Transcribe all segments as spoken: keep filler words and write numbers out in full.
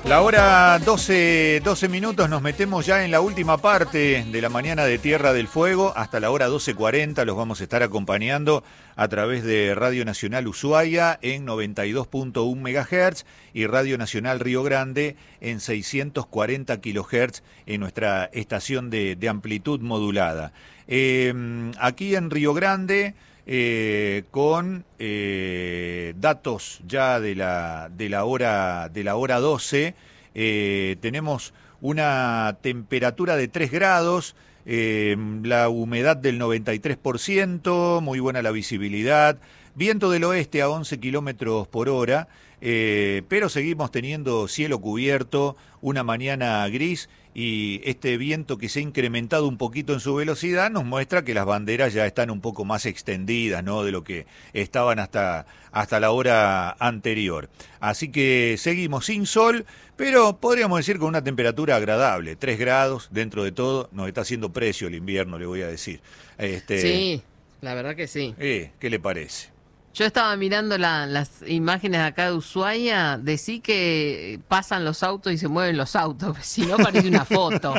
La hora doce, doce minutos, nos metemos ya en la última parte de la mañana de Tierra del Fuego. Hasta la hora doce cuarenta los vamos a estar acompañando a través de Radio Nacional Ushuaia en noventa y dos punto uno megahertz y Radio Nacional Río Grande en seiscientos cuarenta kilohertz en nuestra estación de, de amplitud modulada. Eh, aquí en Río Grande... Eh, con eh, datos ya de la, de la hora, de la hora doce, eh, tenemos una temperatura de tres grados, eh, la humedad del noventa y tres por ciento, muy buena la visibilidad, viento del oeste a once kilómetros por hora, eh, pero seguimos teniendo cielo cubierto, una mañana gris, y este viento que se ha incrementado un poquito en su velocidad nos muestra que las banderas ya están un poco más extendidas, ¿no?, de lo que estaban hasta, hasta la hora anterior. Así que seguimos sin sol, pero podríamos decir con una temperatura agradable, tres grados, dentro de todo, nos está haciendo precio el invierno, le voy a decir. Este, sí, la verdad que sí. Eh, ¿qué le parece? Yo estaba mirando la, las imágenes acá de Ushuaia, decí que pasan los autos y se mueven los autos, si no parece una foto.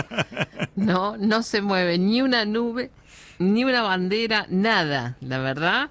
No, no se mueve ni una nube, ni una bandera, nada, la verdad.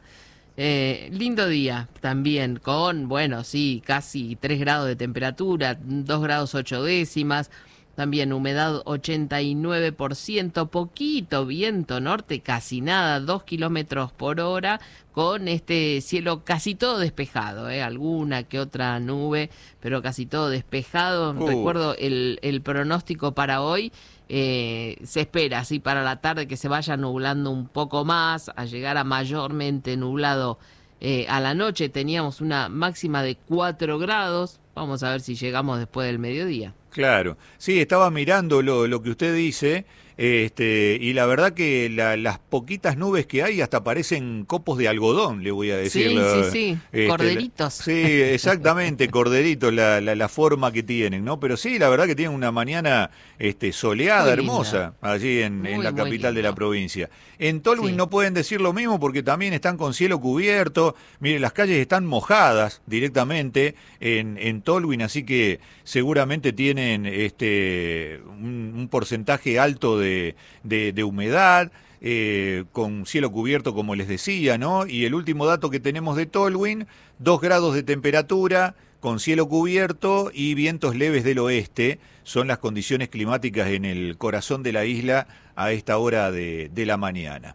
Eh, lindo día también, con, bueno, sí, casi tres grados de temperatura, dos grados ocho décimas. También humedad ochenta y nueve por ciento, poquito viento norte, casi nada, dos kilómetros por hora, con este cielo casi todo despejado, ¿eh? Alguna que otra nube, pero casi todo despejado. Uh. Recuerdo el, el pronóstico para hoy, eh, se espera así para la tarde que se vaya nublando un poco más, a llegar a mayormente nublado eh, a la noche. Teníamos una máxima de cuatro grados, vamos a ver si llegamos después del mediodía. Claro, sí, estaba mirando lo, lo que usted dice, este, y la verdad que la, las poquitas nubes que hay hasta parecen copos de algodón, le voy a decir. Sí, la, sí, sí, este, corderitos. La, sí, exactamente, corderitos, la, la, la forma que tienen, ¿no? Pero sí, la verdad que tienen una mañana este, soleada, muy hermosa, linda, allí en, en la capital de la provincia. En Tolwyn sí. No pueden decir lo mismo porque también están con cielo cubierto, mire, las calles están mojadas directamente en, en Tolwyn, así que seguramente tienen este, un, un porcentaje alto de, de, de humedad, eh, con cielo cubierto, como les decía, ¿no? Y el último dato que tenemos de Tolwyn, dos grados de temperatura, con cielo cubierto y vientos leves del oeste, son las condiciones climáticas en el corazón de la isla a esta hora de, de la mañana.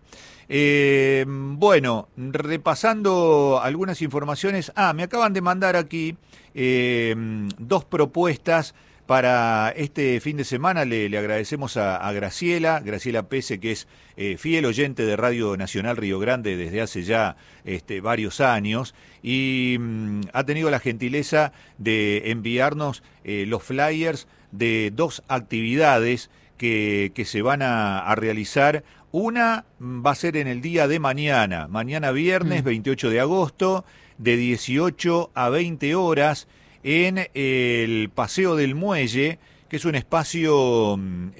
Eh, bueno, repasando algunas informaciones, ah, me acaban de mandar aquí eh, dos propuestas para este fin de semana. Le, le agradecemos a, a Graciela, Graciela Pese, que es eh, fiel oyente de Radio Nacional Río Grande desde hace ya este, varios años, y mm, ha tenido la gentileza de enviarnos eh, los flyers de dos actividades que, que se van a, a realizar. Una va a ser en el día de mañana, mañana viernes mm. veintiocho de agosto, de dieciocho a veinte horas, en el Paseo del Muelle, que es un espacio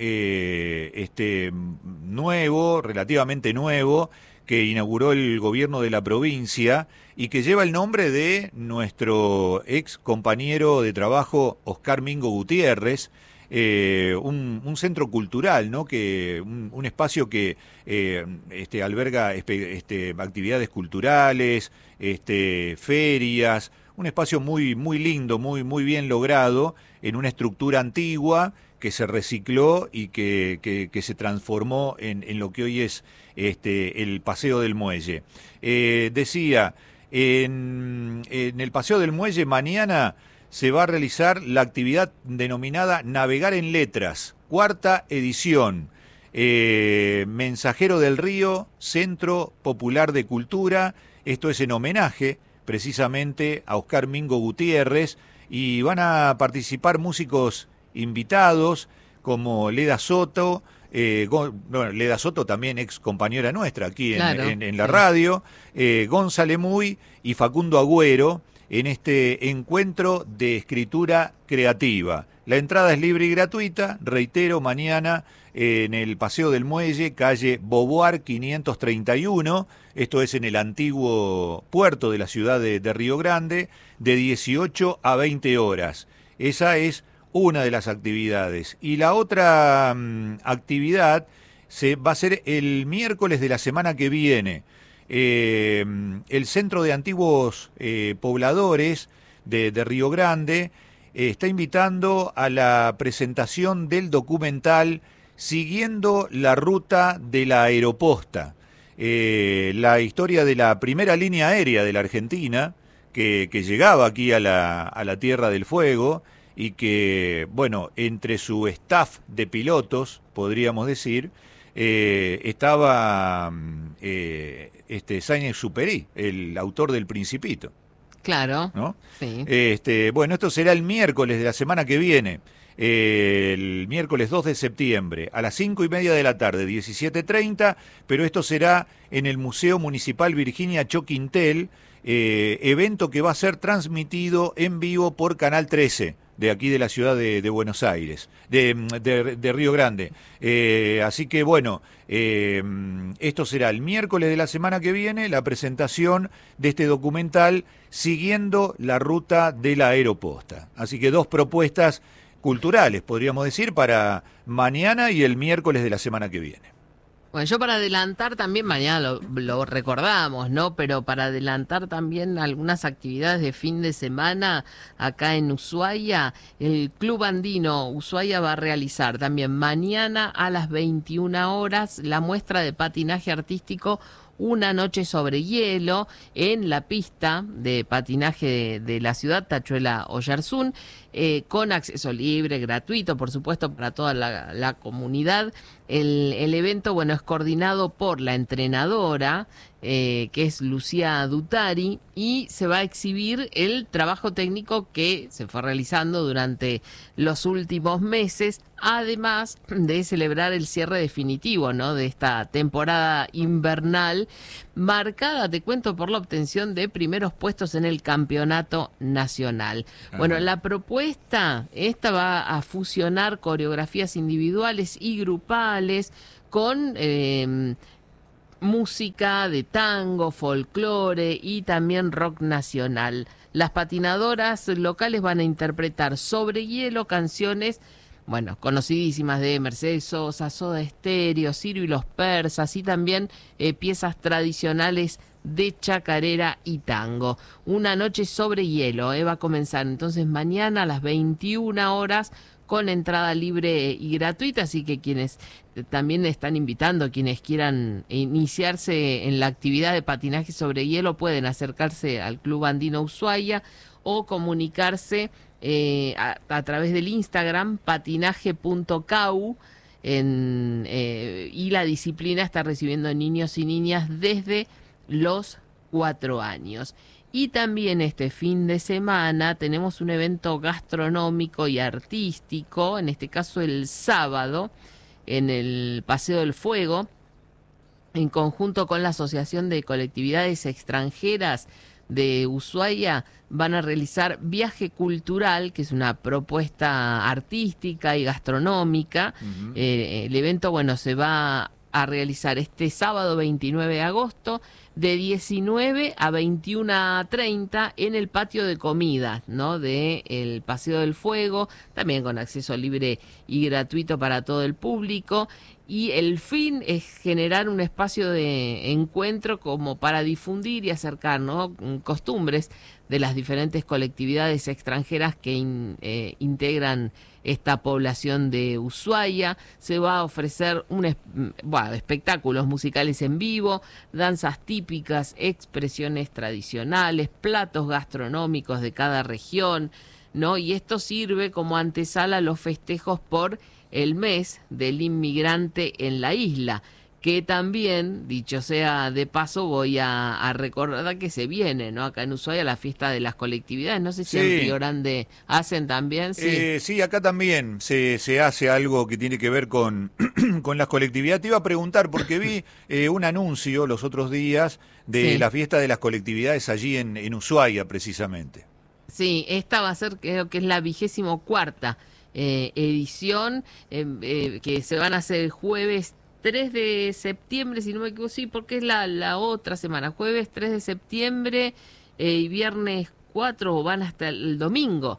eh, este, nuevo, relativamente nuevo, que inauguró el gobierno de la provincia y que lleva el nombre de nuestro ex compañero de trabajo Oscar Mingo Gutiérrez. Eh, un, un centro cultural, ¿no? Que un, un espacio que eh, este, alberga este, actividades culturales, este, ferias, un espacio muy, muy lindo, muy, muy bien logrado, en una estructura antigua que se recicló y que, que, que se transformó en, en lo que hoy es este, el Paseo del Muelle. Eh, decía, en, en el Paseo del Muelle mañana se va a realizar la actividad denominada Navegar en Letras, cuarta edición. Eh, Mensajero del Río, Centro Popular de Cultura. Esto es en homenaje precisamente a Oscar Mingo Gutiérrez, y van a participar músicos invitados como Leda Soto, eh, bueno, Leda Soto también ex compañera nuestra aquí en, claro, en, en la sí. radio, eh, González Muy y Facundo Agüero, en este encuentro de escritura creativa. La entrada es libre y gratuita, reitero, mañana en el Paseo del Muelle, calle Boboar quinientos treinta y uno, esto es en el antiguo puerto de la ciudad de, de Río Grande, de dieciocho a veinte horas. Esa es una de las actividades. Y la otra um, actividad se va a ser el miércoles de la semana que viene. Eh, el Centro de Antiguos eh, Pobladores de, de Río Grande eh, está invitando a la presentación del documental Siguiendo la Ruta de la Aeroposta, eh, la historia de la primera línea aérea de la Argentina que, que llegaba aquí a la, a la Tierra del Fuego y que, bueno, entre su staff de pilotos, podríamos decir, eh, estaba eh, este Saint-Exupéry, el autor del Principito. Claro, ¿no? Sí. Este, bueno, esto será el miércoles de la semana que viene. El miércoles dos de septiembre a las cinco y media de la tarde, diecisiete treinta, pero esto será en el Museo Municipal Virginia Choquintel, eh, evento que va a ser transmitido en vivo por Canal trece, de aquí de la ciudad de, de Buenos Aires, de, de, de Río Grande. Eh, así que bueno, eh, esto será el miércoles de la semana que viene, la presentación de este documental Siguiendo la Ruta de la Aeroposta. Así que dos propuestas culturales, podríamos decir, para mañana y el miércoles de la semana que viene. Bueno, yo para adelantar también, mañana lo, lo recordamos, ¿no? Pero para adelantar también algunas actividades de fin de semana acá en Ushuaia, el Club Andino Ushuaia va a realizar también mañana a las veintiuna horas la muestra de patinaje artístico Una Noche sobre Hielo en la pista de patinaje de, de la ciudad, Tachuela Oyarzún, eh, con acceso libre, gratuito, por supuesto, para toda la, la comunidad. El, el evento, bueno, es coordinado por la entrenadora, eh, que es Lucía Dutari, y se va a exhibir el trabajo técnico que se fue realizando durante los últimos meses, además de celebrar el cierre definitivo, ¿no?, de esta temporada invernal, marcada, te cuento, por la obtención de primeros puestos en el campeonato nacional. Ajá. Bueno, la propuesta, esta va a fusionar coreografías individuales y grupales con eh, música de tango, folclore y también rock nacional. Las patinadoras locales van a interpretar sobre hielo canciones, bueno, conocidísimas de Mercedes Sosa, Soda Stereo, Ciro y los Persas, y también eh, piezas tradicionales de chacarera y tango. Una Noche sobre Hielo, eh, va a comenzar entonces mañana a las veintiuna horas con entrada libre y gratuita, así que quienes también están invitando, quienes quieran iniciarse en la actividad de patinaje sobre hielo, pueden acercarse al Club Andino Ushuaia o comunicarse eh, a, a través del Instagram patinaje punto cau, en, eh, y la disciplina está recibiendo niños y niñas desde los cuatro años. Y también este fin de semana tenemos un evento gastronómico y artístico, en este caso el sábado, en el Paseo del Fuego, en conjunto con la Asociación de Colectividades Extranjeras de Ushuaia, van a realizar Viaje Cultural, que es una propuesta artística y gastronómica. Uh-huh. Eh, el evento, bueno, se va a realizar este sábado veintinueve de agosto, de diecinueve a veintiuna treinta en el patio de comidas, ¿no?, de el Paseo del Fuego, también con acceso libre y gratuito para todo el público. Y el fin es generar un espacio de encuentro como para difundir y acercar, ¿no?, costumbres de las diferentes colectividades extranjeras que in, eh, integran esta población de Ushuaia. Se va a ofrecer un, bueno, espectáculos musicales en vivo, danzas típicas, expresiones tradicionales, platos gastronómicos de cada región, ¿no? Y esto sirve como antesala a los festejos por el mes del inmigrante en la isla, que también, dicho sea de paso, voy a, a recordar que se viene, ¿no?, acá en Ushuaia, la fiesta de las colectividades. No sé si sí. En Río Grande hacen también. Sí, eh, sí, acá también se, se hace algo que tiene que ver con, con las colectividades. Te iba a preguntar, porque vi eh, un anuncio los otros días de sí. la fiesta de las colectividades allí en, en Ushuaia, precisamente. Sí, esta va a ser, creo que es la vigésimo cuarta eh, edición, eh, eh, que se van a hacer el jueves tres de septiembre, si no me equivoco, sí, porque es la, la otra semana, jueves tres de septiembre eh, y viernes cuatro, van hasta el domingo,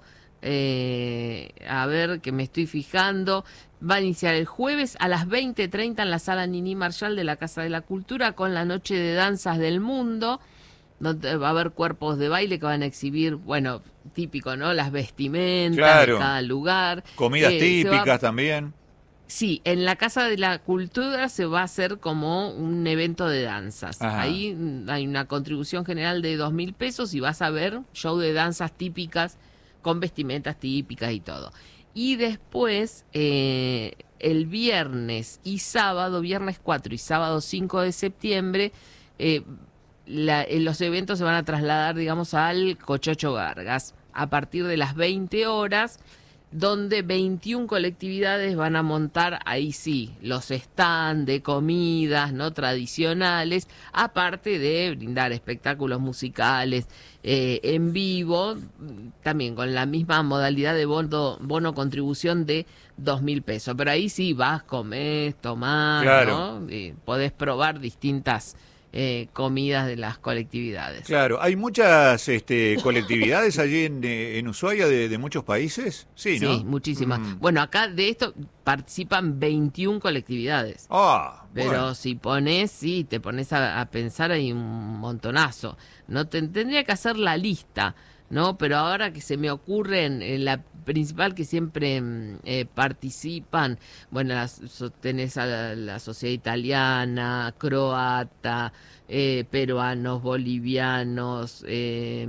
eh, a ver que me estoy fijando, va a iniciar el jueves a las veinte treinta en la sala Nini Marshall de la Casa de la Cultura con la Noche de Danzas del Mundo, donde va a haber cuerpos de baile que van a exhibir, bueno, típico, ¿no? Las vestimentas claro. de cada lugar. Comidas eh, típicas va... también. Sí, en la Casa de la Cultura se va a hacer como un evento de danzas. Ajá. Ahí hay una contribución general de dos mil pesos y vas a ver show de danzas típicas con vestimentas típicas y todo. Y después, eh, el viernes y sábado, viernes cuatro y sábado cinco de septiembre, eh, la, eh, los eventos se van a trasladar, digamos, al Cochocho Vargas a partir de las veinte horas, donde veintiuna colectividades van a montar, ahí sí, los stands de comidas no tradicionales, aparte de brindar espectáculos musicales eh, en vivo, también con la misma modalidad de bono, bono contribución de dos mil pesos. Pero ahí sí vas, comés, tomás, claro. ¿no? Eh, podés probar distintas Eh, comidas de las colectividades. Claro, hay muchas este, colectividades allí en, en Ushuaia de, de muchos países, sí, ¿no? Sí, muchísimas. Mm. Bueno, acá de esto participan veintiuna colectividades. Ah, Pero bueno. si pones, sí, te pones a, a pensar hay un montonazo. No te, tendría que hacer la lista, ¿no? Pero ahora que se me ocurren, eh, la principal que siempre eh, participan, bueno, las, so, tenés a la, la sociedad italiana, croata, eh, peruanos, bolivianos, eh,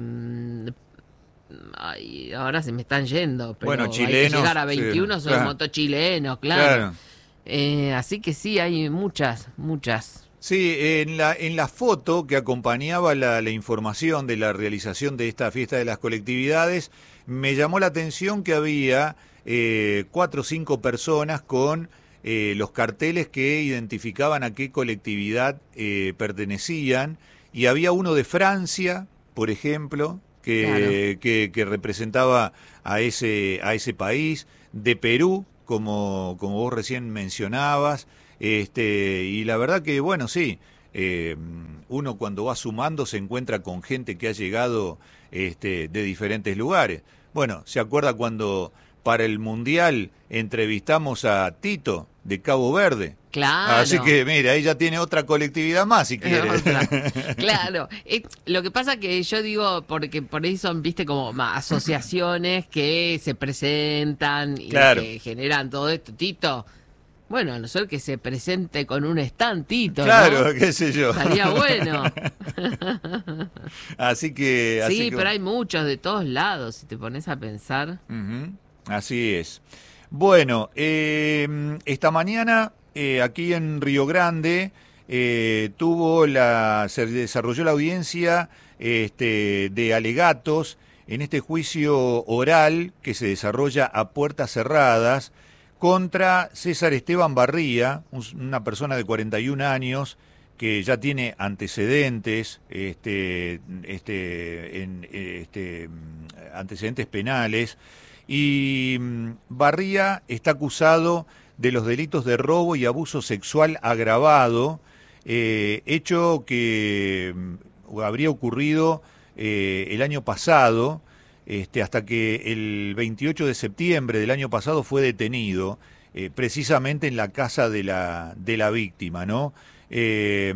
ay, ahora se me están yendo, pero bueno, hay chilenos, que llegar a veintiuno, sí, son claro. motochilenos, claro. claro. Eh, así que sí, hay muchas, muchas. Sí, en la, en la foto que acompañaba la, la información de la realización de esta fiesta de las colectividades, me llamó la atención que había eh, cuatro o cinco personas con eh, los carteles que identificaban a qué colectividad eh, pertenecían, y había uno de Francia, por ejemplo, que, Claro. que, que representaba a ese, a ese país, de Perú, como, como vos recién mencionabas. Este, y la verdad que, bueno, sí, eh, uno cuando va sumando se encuentra con gente que ha llegado este, de diferentes lugares. Bueno, ¿se acuerda cuando para el Mundial entrevistamos a Tito de Cabo Verde? Claro. Así que, mira, ella tiene otra colectividad más, si quiere. Claro. Eh, lo que pasa que yo digo, porque por ahí son, viste, como ma, asociaciones que se presentan y Claro. que generan todo esto. Tito, bueno, a no ser que se presente con un estantito, Claro, ¿no? qué sé yo. Estaría bueno. Así que... Así Sí, que... pero hay muchos de todos lados, si te pones a pensar. Uh-huh. Así es. Bueno, eh, esta mañana eh, aquí en Río Grande eh, tuvo la, se desarrolló la audiencia este, de alegatos en este juicio oral que se desarrolla a puertas cerradas contra César Esteban Barría, una persona de cuarenta y un años que ya tiene antecedentes, este, este, en, este, antecedentes penales, y Barría está acusado de los delitos de robo y abuso sexual agravado, eh, hecho que habría ocurrido eh, el año pasado, este, hasta que el veintiocho de septiembre del año pasado fue detenido, eh, precisamente en la casa de la, de la víctima, ¿no? Eh,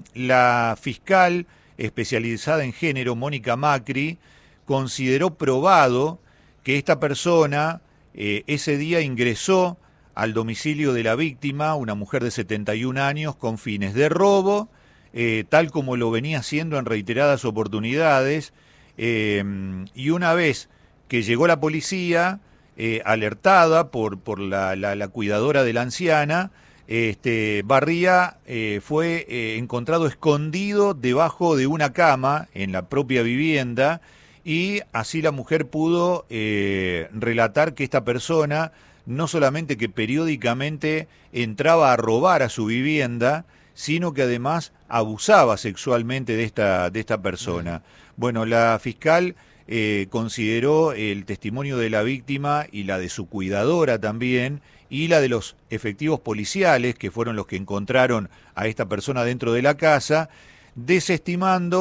la fiscal especializada en género, Mónica Macri, consideró probado que esta persona eh, ese día ingresó al domicilio de la víctima, una mujer de setenta y un años, con fines de robo, eh, tal como lo venía haciendo en reiteradas oportunidades, eh, y una vez que llegó la policía, eh, alertada por, por la, la, la cuidadora de la anciana, Este, Barría eh, fue eh, encontrado escondido debajo de una cama en la propia vivienda, y así la mujer pudo eh, relatar que esta persona no solamente que periódicamente entraba a robar a su vivienda, sino que además abusaba sexualmente de esta, de esta persona. Bueno, la fiscal eh, consideró el testimonio de la víctima y la de su cuidadora también, y la de los efectivos policiales, que fueron los que encontraron a esta persona dentro de la casa, desestimando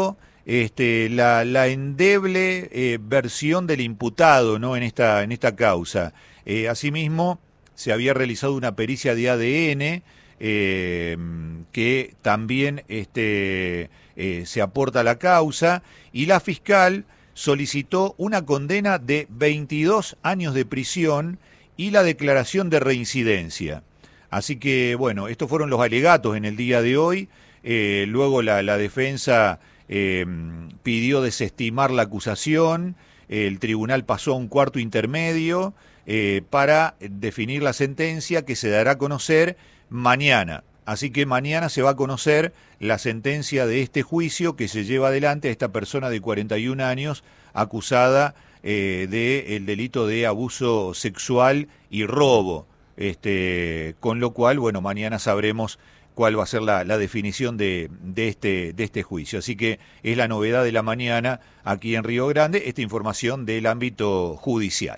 este, la, la endeble eh, versión del imputado, ¿no?, en esta, en esta causa. Eh, asimismo, se había realizado una pericia de A D N eh, que también este, eh, se aporta a la causa, y la fiscal solicitó una condena de veintidós años de prisión y la declaración de reincidencia. Así que, bueno, estos fueron los alegatos en el día de hoy. Eh, luego la, la defensa eh, pidió desestimar la acusación, el tribunal pasó a un cuarto intermedio eh, para definir la sentencia, que se dará a conocer mañana. Así que mañana se va a conocer la sentencia de este juicio que se lleva adelante a esta persona de cuarenta y un años acusada eh, del delito de abuso sexual y robo. Este, con lo cual, bueno, mañana sabremos cuál va a ser la, la definición de, de, este, de este juicio. Así que es la novedad de la mañana aquí en Río Grande, esta información del ámbito judicial.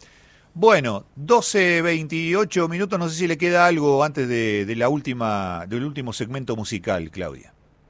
Bueno, doce veintiocho minutos, no sé si le queda algo antes de, de la última, del último segmento musical, Claudia.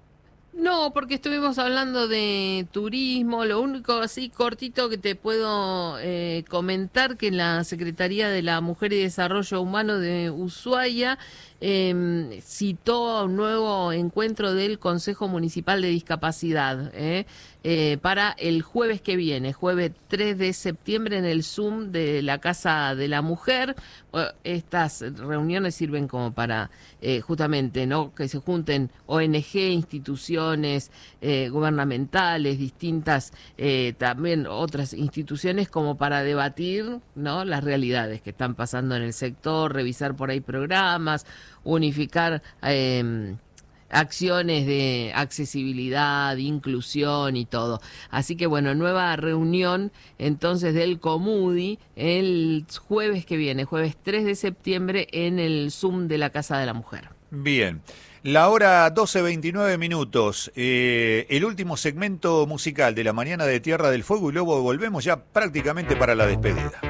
No, porque estuvimos hablando de turismo. Lo único así cortito que te puedo eh, comentar, que la Secretaría de la Mujer y Desarrollo Humano de Ushuaia eh, citó un nuevo encuentro del Consejo Municipal de Discapacidad eh, eh, para el jueves que viene, jueves tres de septiembre, en el Zoom de la Casa de la Mujer. Bueno, estas reuniones sirven como para eh, justamente, ¿no?, que se junten O N G, instituciones eh, gubernamentales, distintas eh, también otras instituciones, como para debatir, ¿no?, las realidades que están pasando en el sector, revisar por ahí programas, unificar eh, acciones de accesibilidad, inclusión y todo. Así que bueno, nueva reunión entonces del Comudi el jueves que viene, jueves tres de septiembre, en el Zoom de la Casa de la Mujer. Bien. La hora doce veintinueve minutos, eh, el último segmento musical de la mañana de Tierra del Fuego, y luego volvemos ya prácticamente para la despedida.